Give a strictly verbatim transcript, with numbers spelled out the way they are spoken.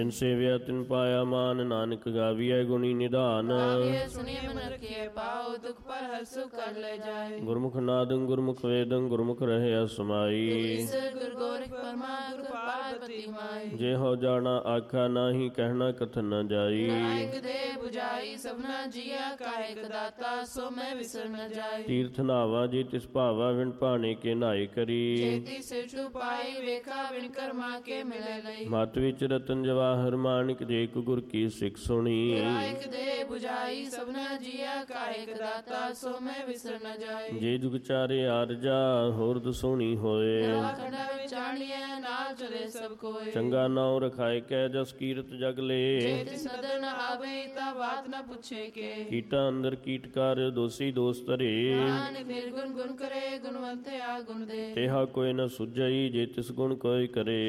ਤਿਨ ਸੇਵਿਆ ਤਿਨ ਪਾਇਆ ਮਾਨ, ਨਾਨਕ ਗਾਵੀਐ ਗੁਣੀ ਨਿਧਾਨ। ਗਾਵੀਐ ਸੁਣੀਐ ਮਨ ਰਖੀਐ ਪਾਉ, ਦੁਖ ਪਰ ਹਰ ਸੁਖ ਕਰ ਲੈ ਜਾਏ। ਗੁਰਮੁਖ ਨਾਦੰ ਗੁਰਮੁਖ ਵੇਦੰ, ਗੁਰਮੁਖ ਰਹਿਆ ਸਮਾਈ। ਈਸਰ ਗੁਰ ਗੋਰਖ ਪਰਮਾ, ਗੁਰ ਪਾਰਬਤੀ ਮਾਈ। ਜੇ ਹੋ ਜਾਣਾ ਆਖਾ ਨਾਹੀ, ਕਹਿਣਾ ਕਥਨ ਨ ਜਾਈ। ਨਾਇਕ ਦੇ 부ਜਾਈ, ਸਭਨਾ ਜੀਆ ਕਾਇਕ ਦਾਤਾ, ਸੋ ਮੈਂ ਵਿਸਰ ਨ ਜਾਈ। ਤੀਰਥ ਨਾਵਾ ਜੇ ਤਿਸ ਭਾਵਾ, ਵਿਣ ਭਾਣੇ ਕੇ ਨਾਏ ਕਰੀ। ਛੇਤੀ ਸਿਰ ਛੁਪਾਈ, ਵੇਖਾ ਵਿਣ ਕਰਮਾ ਕੇ ਮਿਲੇ ਲਈ। ਮਤ ਵਿੱਚ ਰਤਨ ਜਵਾਹਰ ਮਾਣਿਕ, ਜੇ ਕੋ ਗੁਰ ਕੀ ਸਿੱਖ ਸੁਣੀ। ਨਾਇਕ ਦੇ 부ਜਾਈ, ਸਭਨਾ ਜੀਆ ਕਾਇਕ ਦਾਤਾ, ਸੋ ਮੈਂ ਵਿਸਰ ਨ ਜਾਈ। ਜੇ ਜੁਗ ਚਾਰੇ ਆਰਜਾ, ਹੋਰ ਦਸੋਣੀ ਹੋਏ। ਨਵਾ ਖੰਡਾ ਵਿੱਚ ਆਣੀਐ, ਨਾਲ ਚਲੇ ਸਭ ਕੋਏ। ਚੰਗਾ ਨਾਉ ਰਖਾਇ ਕੈ, ਜਸ ਕੀਰਤ ਜਗ ਲੇ। ਜੇ ਤਿਸ ਨਦਰ ਨ ਆਵੇ, ਤਾਂ ਬਾਤ ਨ ਪੁੱਛੇ ਕੇ। ਕੀਟਾ ਅੰਦਰ ਕੀਟਕਾਰ, ਦੋਸੀ ਦੋਸ ਧਰੇ। ਨਾਨਕ ਨਿਰਗੁਣ ਗੁਣ ਕਰੇ, ਗੁਣਵੰਤ ਆ ਗੁਣ ਦੇ। ਤੇਹਾ ਕੋਈ ਨ ਸੁਝਈ, ਜੇ ਤਿਸ ਗੁਣ ਕੋਈ ਕਰੇ।